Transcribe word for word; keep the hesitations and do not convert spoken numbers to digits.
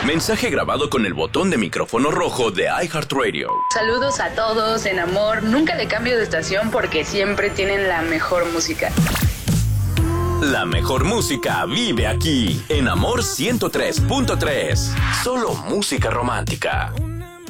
Mensaje grabado con el botón de micrófono rojo de iHeartRadio. Saludos a todos en amor. Nunca le cambio de estación porque siempre tienen la mejor música. La mejor música vive aquí, en Amor ciento tres punto tres. Solo música romántica.